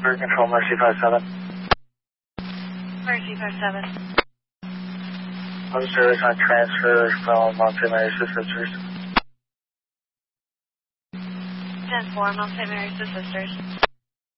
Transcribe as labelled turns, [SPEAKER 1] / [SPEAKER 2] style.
[SPEAKER 1] Bird Control, Mercy 57.
[SPEAKER 2] Mercy 57.
[SPEAKER 1] Home service on transfer from Mount St. Mary's to Sisters.
[SPEAKER 2] 10-4, Mount St. Mary's to Sisters.